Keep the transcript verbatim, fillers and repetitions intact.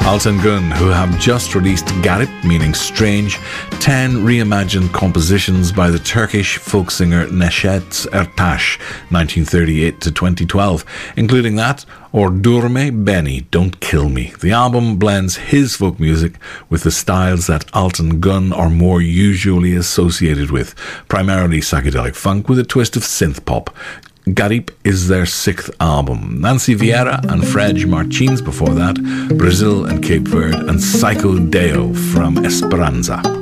Altan Gun, who have just released Garip, meaning strange, ten reimagined compositions by the Turkish folk singer Neşet Ertaş, nineteen thirty-eight to twenty twelve, including that, or Durme Beni, Don't Kill Me. The album blends his folk music with the styles that Altan Gun are more usually associated with, primarily psychedelic funk with a twist of synth pop. Garip is their sixth album. Nancy Vieira and Fred Martins before that, Brazil and Cape Verde, and Psycho Deo from Esperanza.